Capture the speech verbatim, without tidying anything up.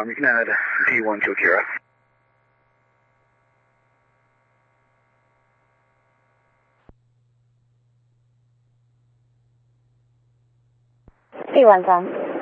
Um, you can add V one to Akira. V one, son.